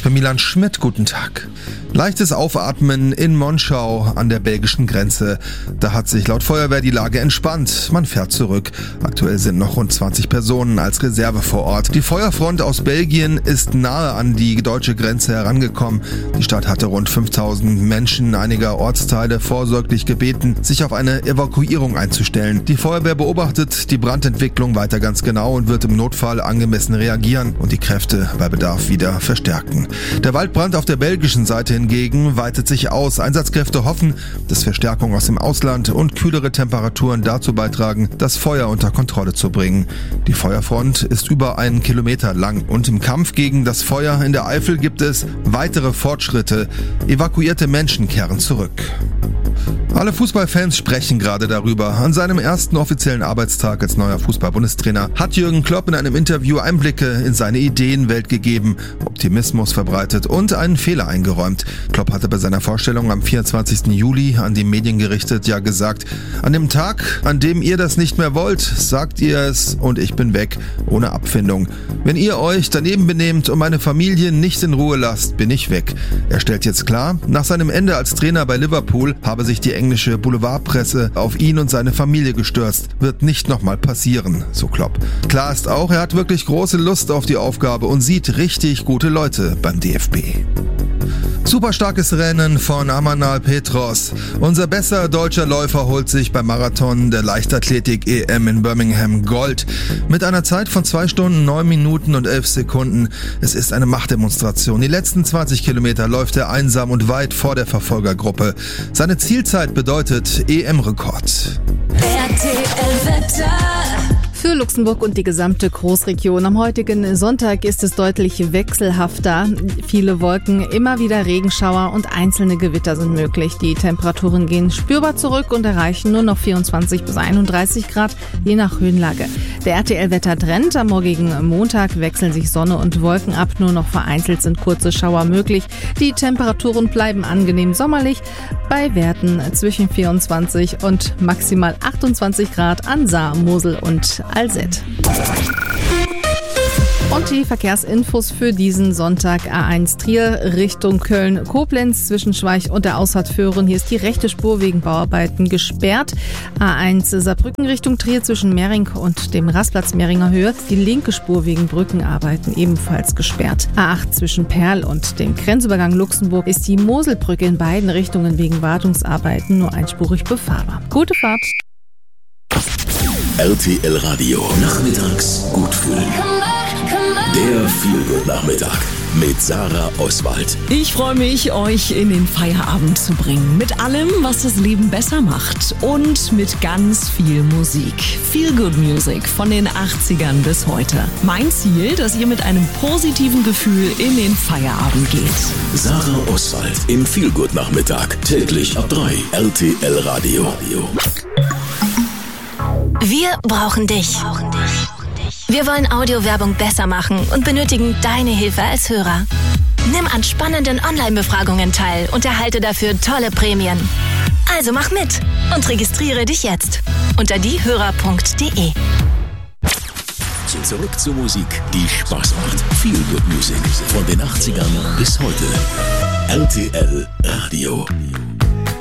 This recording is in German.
Ich bin Milan Schmidt, guten Tag. Leichtes Aufatmen in Monschau an der belgischen Grenze. Da hat sich laut Feuerwehr die Lage entspannt. Man fährt zurück. Aktuell sind noch rund 20 Personen als Reserve vor Ort. Die Feuerfront aus Belgien ist nahe an die deutsche Grenze herangekommen. Die Stadt hatte rund 5000 Menschen einiger Ortsteile vorsorglich gebeten, sich auf eine Evakuierung einzustellen. Die Feuerwehr beobachtet die Brandentwicklung weiter ganz genau und wird im Notfall angemessen reagieren und die Kräfte bei Bedarf wieder verstärken. Der Waldbrand auf der belgischen Seite hingegen weitet sich aus. Einsatzkräfte hoffen, dass Verstärkung aus dem Ausland und kühlere Temperaturen dazu beitragen, das Feuer unter Kontrolle zu bringen. Die Feuerfront ist über 1 Kilometer lang und im Kampf gegen das Feuer in der Eifel gibt es weitere Fortschritte. Evakuierte Menschen kehren zurück. Alle Fußballfans sprechen gerade darüber. An seinem ersten offiziellen Arbeitstag als neuer Fußball-Bundestrainer hat Jürgen Klopp in einem Interview Einblicke in seine Ideenwelt gegeben, Optimismus verbreitet und einen Fehler eingeräumt. Klopp hatte bei seiner Vorstellung am 24. Juli an die Medien gerichtet ja gesagt: An dem Tag, an dem ihr das nicht mehr wollt, sagt ihr es und ich bin weg, ohne Abfindung. Wenn ihr euch daneben benehmt und meine Familie nicht in Ruhe lasst, bin ich weg. Er stellt jetzt klar, nach seinem Ende als Trainer bei Liverpool habe sich die englische Boulevardpresse auf ihn und seine Familie gestürzt. Wird nicht nochmal passieren, so Klopp. Klar ist auch, er hat wirklich große Lust auf die Aufgabe und sieht richtig gute Leute beim DFB. Super starkes Rennen von Amanal Petros. Unser bester deutscher Läufer holt sich beim Marathon der Leichtathletik-EM in Birmingham Gold. Mit einer Zeit von 2 Stunden, 9 Minuten und 11 Sekunden. Es ist eine Machtdemonstration. Die letzten 20 Kilometer läuft er einsam und weit vor der Verfolgergruppe. Seine Zielzeit bedeutet EM-Rekord. Für Luxemburg und die gesamte Großregion. Am heutigen Sonntag ist es deutlich wechselhafter. Viele Wolken, immer wieder Regenschauer und einzelne Gewitter sind möglich. Die Temperaturen gehen spürbar zurück und erreichen nur noch 24 bis 31 Grad, je nach Höhenlage. Der RTL-Wettertrend: am morgigen Montag wechseln sich Sonne und Wolken ab. Nur noch vereinzelt sind kurze Schauer möglich. Die Temperaturen bleiben angenehm sommerlich bei Werten zwischen 24 und maximal 28 Grad an Saar, Mosel und Alzett. Und die Verkehrsinfos für diesen Sonntag: A1 Trier Richtung Köln-Koblenz zwischen Schweich und der Ausfahrt Föhren. Hier ist die rechte Spur wegen Bauarbeiten gesperrt. A1 Saarbrücken Richtung Trier zwischen Mering und dem Rastplatz Meringer Höhe. Die linke Spur wegen Brückenarbeiten ebenfalls gesperrt. A8 zwischen Perl und dem Grenzübergang Luxemburg ist die Moselbrücke in beiden Richtungen wegen Wartungsarbeiten nur einspurig befahrbar. Gute Fahrt! RTL Radio Nachmittags gut fühlen. Der Feelgood-Nachmittag mit Sarah Oswald. Ich freue mich, euch in den Feierabend zu bringen. Mit allem, was das Leben besser macht. Und mit ganz viel Musik. Feelgood Music von den 80ern bis heute. Mein Ziel, dass ihr mit einem positiven Gefühl in den Feierabend geht. Sarah Oswald im Feelgood-Nachmittag. Täglich ab 3. RTL Radio. Wir brauchen dich. Wir wollen Audiowerbung besser machen und benötigen deine Hilfe als Hörer. Nimm an spannenden Online-Befragungen teil und erhalte dafür tolle Prämien. Also mach mit und registriere dich jetzt unter diehörer.de. Zurück zur Musik, die Spaß macht. Feelgood Music von den 80ern bis heute. RTL Radio.